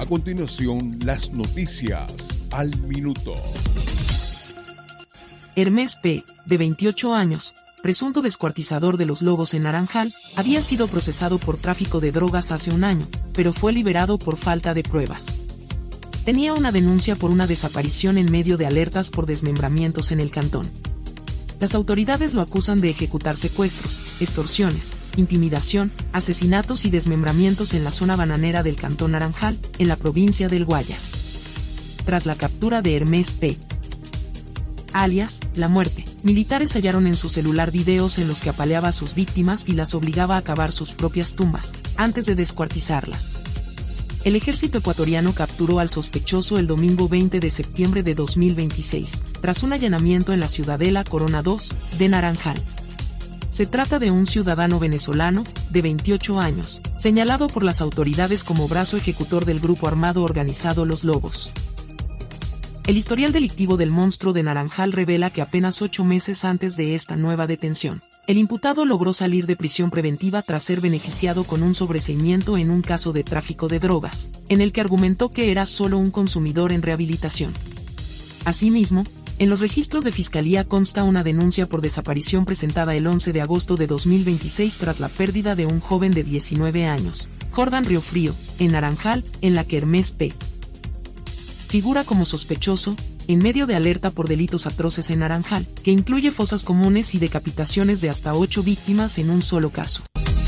A continuación, las noticias al minuto. Hermes P., de 28 años, presunto descuartizador de los lobos en Naranjal, había sido procesado por tráfico de drogas hace un año, pero fue liberado por falta de pruebas. Tenía una denuncia por una desaparición en medio de alertas por desmembramientos en el cantón. Las autoridades lo acusan de ejecutar secuestros, extorsiones, intimidación, asesinatos y desmembramientos en la zona bananera del cantón Naranjal, en la provincia del Guayas. Tras la captura de Hermes P., alias La Muerte, militares hallaron en su celular videos en los que apaleaba a sus víctimas y las obligaba a cavar sus propias tumbas, antes de descuartizarlas. El ejército ecuatoriano capturó al sospechoso el domingo 20 de septiembre de 2026, tras un allanamiento en la Ciudadela Corona 2, de Naranjal. Se trata de un ciudadano venezolano, de 28 años, señalado por las autoridades como brazo ejecutor del grupo armado organizado Los Lobos. El historial delictivo del monstruo de Naranjal revela que apenas 8 meses antes de esta nueva detención, el imputado logró salir de prisión preventiva tras ser beneficiado con un sobreseimiento en un caso de tráfico de drogas, en el que argumentó que era solo un consumidor en rehabilitación. Asimismo, en los registros de Fiscalía consta una denuncia por desaparición presentada el 11 de agosto de 2026 tras la pérdida de un joven de 19 años, Jordan Riofrío, en Naranjal, en la que Hermes P. figura como sospechoso, en medio de alerta por delitos atroces en Naranjal, que incluye fosas comunes y decapitaciones de hasta 8 víctimas en un solo caso.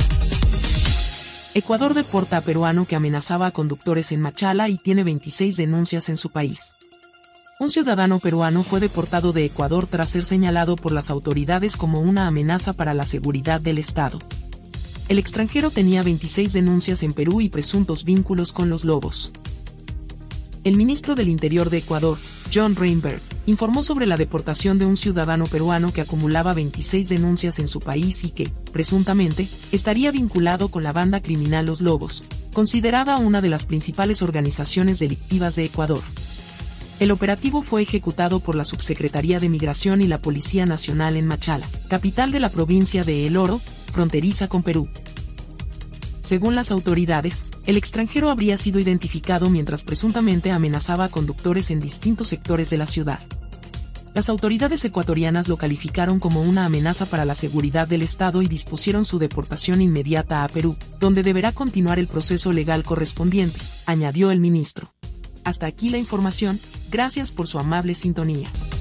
Ecuador deporta a peruano que amenazaba a conductores en Machala y tiene 26 denuncias en su país. Un ciudadano peruano fue deportado de Ecuador tras ser señalado por las autoridades como una amenaza para la seguridad del Estado. El extranjero tenía 26 denuncias en Perú y presuntos vínculos con los lobos. El ministro del Interior de Ecuador, John Reinberg, informó sobre la deportación de un ciudadano peruano que acumulaba 26 denuncias en su país y que, presuntamente, estaría vinculado con la banda criminal Los Lobos, considerada una de las principales organizaciones delictivas de Ecuador. El operativo fue ejecutado por la Subsecretaría de Migración y la Policía Nacional en Machala, capital de la provincia de El Oro, fronteriza con Perú. Según las autoridades, el extranjero habría sido identificado mientras presuntamente amenazaba a conductores en distintos sectores de la ciudad. Las autoridades ecuatorianas lo calificaron como una amenaza para la seguridad del Estado y dispusieron su deportación inmediata a Perú, donde deberá continuar el proceso legal correspondiente, añadió el ministro. Hasta aquí la información, gracias por su amable sintonía.